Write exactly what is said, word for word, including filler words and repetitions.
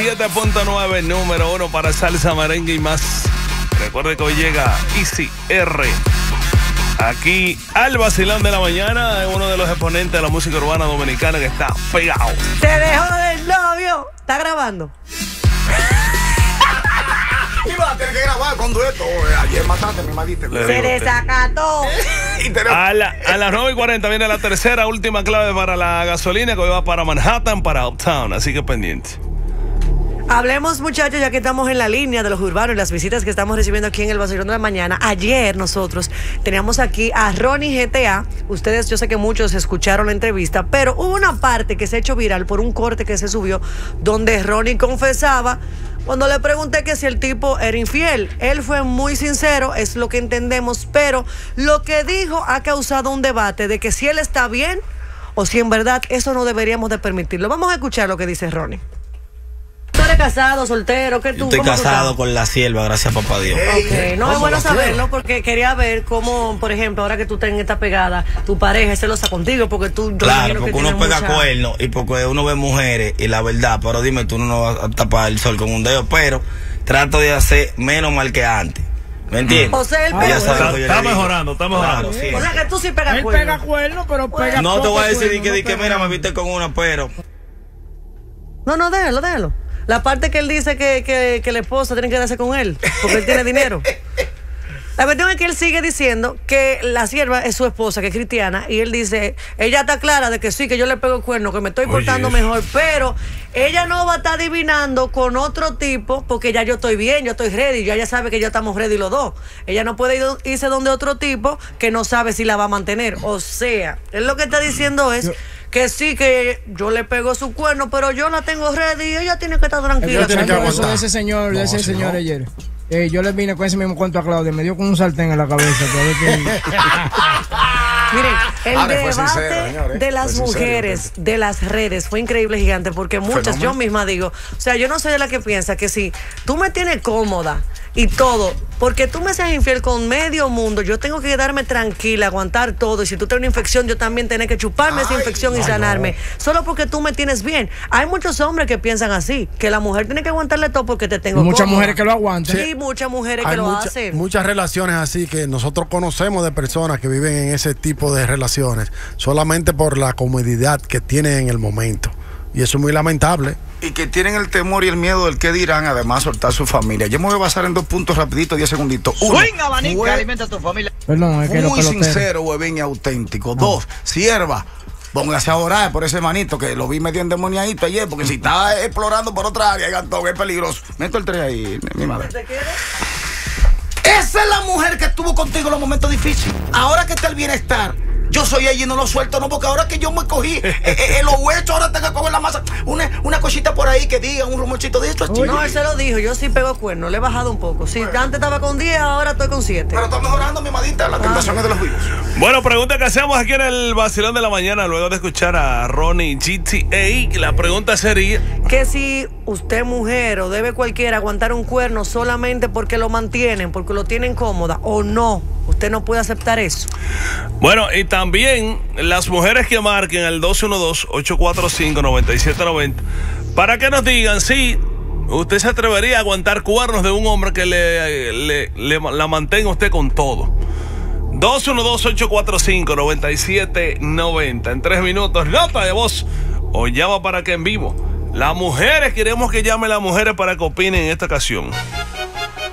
siete punto nueve, número uno para salsa, merengue y más. Recuerde que hoy llega Easy R. Aquí al vacilón de la mañana, es uno de los exponentes de la música urbana dominicana que está pegado. Te dejó del novio. ¿Está grabando? Iba a tener que grabar con dueto. Ayer mataste, mi madita. Se desacató. A, la, a las nueve y cuarenta viene la tercera, última clave para la gasolina que hoy va para Manhattan, para Uptown. Así que pendiente. Hablemos, muchachos, ya que estamos en la línea de los urbanos y las visitas que estamos recibiendo aquí en el Vacilón de la Mañana. Ayer nosotros teníamos aquí a Ronnie G T A. Ustedes, yo sé que muchos escucharon la entrevista, pero hubo una parte que se ha hecho viral por un corte que se subió donde Ronnie confesaba cuando le pregunté que si el tipo era infiel. Él fue muy sincero, es lo que entendemos, pero lo que dijo ha causado un debate de que si él está bien o si en verdad eso no deberíamos de permitirlo. Vamos a escuchar lo que dice Ronnie. ¿Tú eres casado, soltero? ¿Qué tú? Estoy casado con la sierva, gracias a papá Dios. Ok, no es bueno saberlo porque quería ver cómo, por ejemplo, ahora que tú estás en esta pegada, tu pareja es celosa contigo porque tú... Claro, porque uno pega mucha... cuernos y porque uno ve mujeres y la verdad, pero dime, tú no vas a tapar el sol con un dedo, pero trato de hacer menos mal que antes. ¿Me entiendes? O sea, él ah, pega bueno. Está, está mejorando, está mejorando. Claro, sí. O sea, que tú sí pegas él cuernos. Él pega cuernos, pero pega No te voy a decir cuerno, que, no que, que mira, me viste con una, pero... No, no, déjalo, déjalo. La parte que él dice que, que, que la esposa tiene que darse con él, porque él tiene dinero. La cuestión es que él sigue diciendo que la sierva es su esposa, que es cristiana, y él dice, ella está clara de que sí, que yo le pego el cuerno, que me estoy portando Oye, mejor, pero ella no va a estar adivinando con otro tipo, porque ya yo estoy bien, yo estoy ready, ya ella sabe que ya estamos ready los dos. Ella no puede ir, irse donde otro tipo que no sabe si la va a mantener. O sea, él lo que está diciendo es... Yo, que sí, que yo le pego su cuerno, pero yo la tengo ready y ella tiene que estar tranquila. Tiene que eso de ese señor, no, de ese si señor no. ayer. Eh, yo le vine con ese mismo cuento a Claudia, me dio con un sartén en la cabeza. Miren, el Ahora debate sincero, señor, ¿eh? de las fue mujeres, sincero, de las redes, fue increíble, gigante, porque muchas, Fenómeno. yo misma digo, o sea, yo no soy de la que piensa que si tú me tienes cómoda y todo, porque tú me seas infiel con medio mundo, yo tengo que quedarme tranquila, aguantar todo, y si tú tienes una infección, yo también tengo que chuparme ay, esa infección y sanarme, no. solo porque tú me tienes bien. Hay muchos hombres que piensan así, que la mujer tiene que aguantarle todo porque te tengo muchas cómoda. mujeres que lo aguantan. Sí, muchas mujeres Hay que lo mucha, hacen. Muchas relaciones así que nosotros conocemos de personas que viven en ese tipo de relaciones solamente por la comodidad que tienen en el momento. Y eso es muy lamentable. Y que tienen el temor y el miedo del que dirán, además soltar su familia. Yo me voy a basar en dos puntos rapidito, diez segunditos. Uno, Swing, abanico, que alimenta a tu familia. Perdón, es que muy sincero, huevín y auténtico. Ah. Dos, sierva, póngase a orar por ese manito que lo vi medio endemoniadito ayer, porque si está explorando por otra área, Gantón, es peligroso. Meto el tres ahí, mi madre. ¿Te quieres? Esa es la mujer que estuvo contigo en los momentos difíciles. Ahora que está el bienestar, yo soy ella y no lo suelto, no, porque ahora que yo me cogí eh, eh, los huechos, ahora tengo que coger la masa. Una, una cosita por ahí que diga, un rumorcito de esto. Uy, no, él se lo dijo, yo sí pego cuerno, le he bajado un poco. Si bueno. antes estaba con diez, ahora estoy con siete. Pero está mejorando, mi madita, la tentación ah. es de los vivos. Bueno, pregunta que hacemos aquí en el vacilón de la mañana, luego de escuchar a Ronnie G T A. La pregunta sería... que si usted, mujer, o debe cualquiera aguantar un cuerno solamente porque lo mantienen, porque lo tienen cómoda, o no. Usted no puede aceptar eso. Bueno, y también las mujeres que marquen al dos uno dos, ocho cuatro cinco, nueve siete nueve cero para que nos digan si usted se atrevería a aguantar cuernos de un hombre que le, le, le la mantenga usted con todo. dos uno dos, ocho cuatro cinco, nueve siete nueve cero. En tres minutos, nota de voz o llama para que en vivo. Las mujeres, queremos que llamen las mujeres para que opinen en esta ocasión.